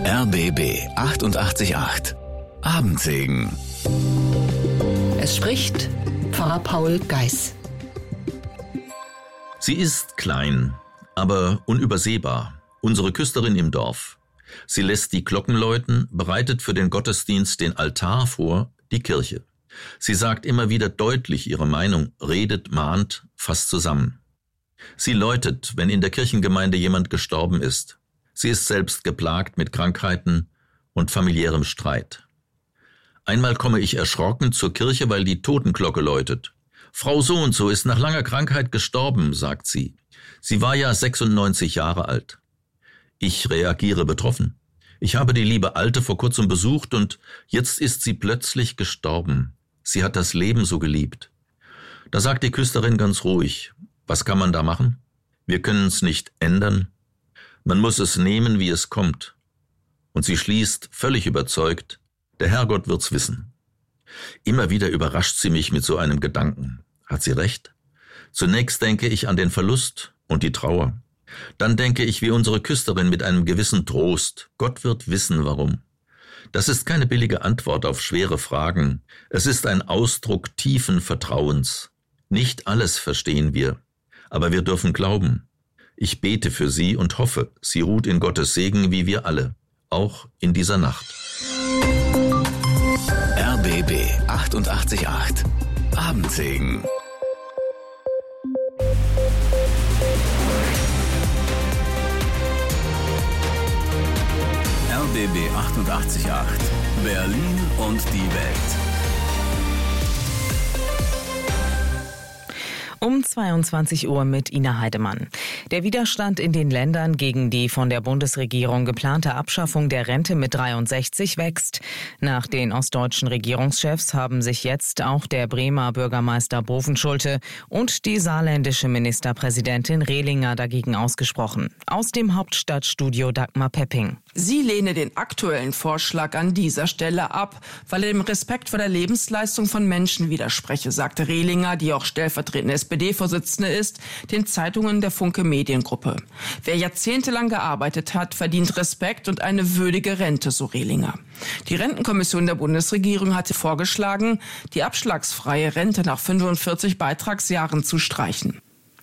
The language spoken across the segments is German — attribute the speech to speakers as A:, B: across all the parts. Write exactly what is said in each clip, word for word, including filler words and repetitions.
A: R B B achtundachtzig Komma acht Abendsegen.
B: Es spricht Pfarrer Paul Geis.
C: Sie ist klein, aber unübersehbar, unsere Küsterin im Dorf. Sie lässt die Glocken läuten, bereitet für den Gottesdienst den Altar vor, die Kirche. Sie sagt immer wieder deutlich ihre Meinung, redet, mahnt, fasst zusammen. Sie läutet, wenn in der Kirchengemeinde jemand gestorben ist. Sie ist selbst geplagt mit Krankheiten und familiärem Streit. Einmal komme ich erschrocken zur Kirche, weil die Totenglocke läutet. Frau so und so ist nach langer Krankheit gestorben, sagt sie. Sie war ja sechsundneunzig Jahre alt. Ich reagiere betroffen. Ich habe die liebe Alte vor kurzem besucht und jetzt ist sie plötzlich gestorben. Sie hat das Leben so geliebt. Da sagt die Küsterin ganz ruhig, was kann man da machen? Wir können es nicht ändern. Man muss es nehmen, wie es kommt. Und sie schließt, völlig überzeugt, der Herrgott wird's wissen. Immer wieder überrascht sie mich mit so einem Gedanken. Hat sie recht? Zunächst denke ich an den Verlust und die Trauer. Dann denke ich wie unsere Küsterin mit einem gewissen Trost. Gott wird wissen, warum. Das ist keine billige Antwort auf schwere Fragen. Es ist ein Ausdruck tiefen Vertrauens. Nicht alles verstehen wir, aber wir dürfen glauben. Ich bete für sie und hoffe, sie ruht in Gottes Segen wie wir alle, auch in dieser Nacht.
A: R B B achtundachtzig Komma acht Abendsegen. R B B achtundachtzig Komma acht Berlin und die Welt.
D: Um zweiundzwanzig Uhr mit Ina Heidemann. Der Widerstand in den Ländern gegen die von der Bundesregierung geplante Abschaffung der Rente mit dreiundsechzig wächst. Nach den ostdeutschen Regierungschefs haben sich jetzt auch der Bremer Bürgermeister Bovenschulte und die saarländische Ministerpräsidentin Rehlinger dagegen ausgesprochen. Aus dem Hauptstadtstudio Dagmar Pepping.
E: Sie lehne den aktuellen Vorschlag an dieser Stelle ab, weil er dem Respekt vor der Lebensleistung von Menschen widerspreche, sagte Rehlinger, die auch stellvertretende S P D-Vorsitzende ist, den Zeitungen der Funke Mediengruppe. Wer jahrzehntelang gearbeitet hat, verdient Respekt und eine würdige Rente, so Rehlinger. Die Rentenkommission der Bundesregierung hatte vorgeschlagen, die abschlagsfreie Rente nach fünfundvierzig Beitragsjahren zu streichen.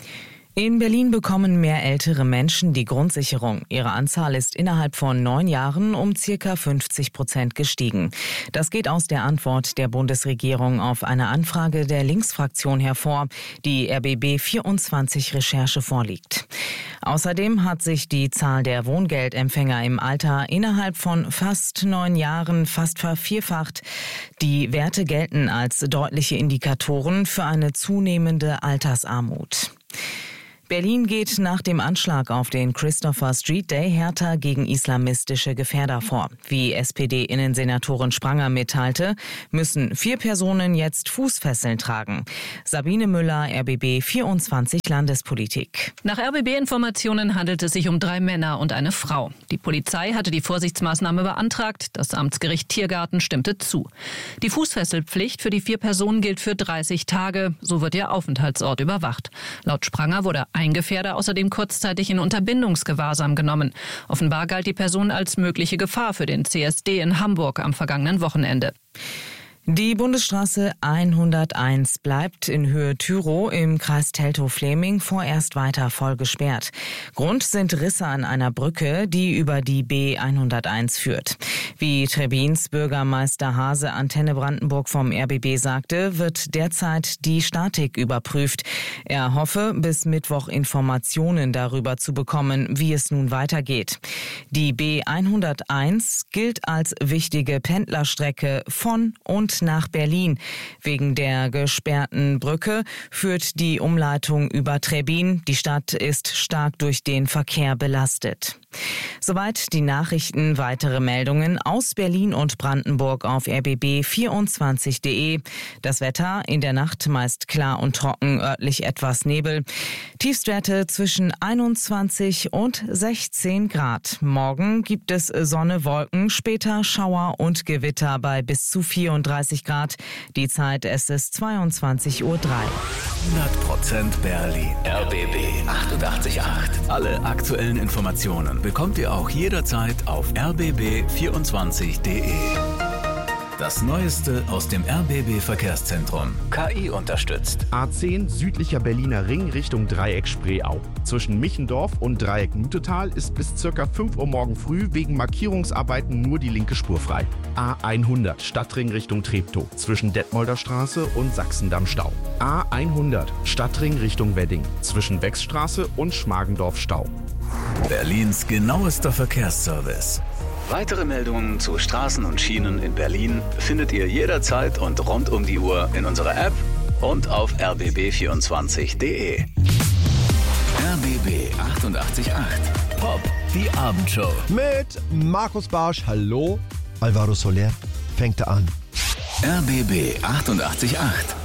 D: In Berlin bekommen mehr ältere Menschen die Grundsicherung. Ihre Anzahl ist innerhalb von neun Jahren um circa fünfzig Prozent gestiegen. Das geht aus der Antwort der Bundesregierung auf eine Anfrage der Linksfraktion hervor, die R B B vierundzwanzig Recherche vorliegt. Außerdem hat sich die Zahl der Wohngeldempfänger im Alter innerhalb von fast neun Jahren fast vervierfacht. Die Werte gelten als deutliche Indikatoren für eine zunehmende Altersarmut. Berlin geht nach dem Anschlag auf den Christopher Street Day härter gegen islamistische Gefährder vor. Wie S P D-Innensenatorin Spranger mitteilte, müssen vier Personen jetzt Fußfesseln tragen. Sabine Müller, R B B vierundzwanzig Landespolitik.
F: Nach R B B-Informationen handelt es sich um drei Männer und eine Frau. Die Polizei hatte die Vorsichtsmaßnahme beantragt. Das Amtsgericht Tiergarten stimmte zu. Die Fußfesselpflicht für die vier Personen gilt für dreißig Tage. So wird ihr Aufenthaltsort überwacht. Laut Spranger wurde ein Gefährder außerdem kurzzeitig in Unterbindungsgewahrsam genommen. Offenbar galt die Person als mögliche Gefahr für den C S D in Hamburg am vergangenen Wochenende.
D: Die Bundesstraße hunderteins bleibt in Höhe Tyrow im Kreis Teltow-Fläming vorerst weiter voll gesperrt. Grund sind Risse an einer Brücke, die über die B hunderteins führt. Wie Trebins Bürgermeister Hase Antenne Brandenburg vom R B B sagte, wird derzeit die Statik überprüft. Er hoffe, bis Mittwoch Informationen darüber zu bekommen, wie es nun weitergeht. Die B hunderteins gilt als wichtige Pendlerstrecke von und nach Berlin. Wegen der gesperrten Brücke führt die Umleitung über Trebin. Die Stadt ist stark durch den Verkehr belastet. Soweit die Nachrichten. Weitere Meldungen aus Berlin und Brandenburg auf r b b vierundzwanzig punkt de. Das Wetter in der Nacht meist klar und trocken, örtlich etwas Nebel. Tiefstwerte zwischen einundzwanzig und sechzehn Grad. Morgen gibt es Sonne, Wolken, später Schauer und Gewitter bei bis zu vierunddreißig einunddreißig Grad. Die Zeit, es ist zweiundzwanzig Uhr drei.
A: hundert Prozent Berlin. R B B achtundachtzig Komma acht. Alle aktuellen Informationen bekommt ihr auch jederzeit auf r b b vierundzwanzig punkt d e. Das Neueste aus dem R B B Verkehrszentrum. K I unterstützt.
G: A zehn südlicher Berliner Ring Richtung Dreieck Spreeau. Zwischen Michendorf und Dreieck Mütetal ist bis ca. fünf Uhr morgen früh wegen Markierungsarbeiten nur die linke Spur frei. A hundert Stadtring Richtung Treptow. Zwischen Detmolder Straße und Sachsendamm Stau. A hundert Stadtring Richtung Wedding. Zwischen Wechsstraße und Schmargendorf Stau.
A: Berlins genauester Verkehrsservice. Weitere Meldungen zu Straßen und Schienen in Berlin findet ihr jederzeit und rund um die Uhr in unserer App und auf r b b vierundzwanzig punkt d e. R B B achtundachtzig Komma acht. Pop, die Abendshow.
H: Mit Markus Barsch, hallo. Alvaro Soler fängt an.
A: R B B achtundachtzig Komma acht.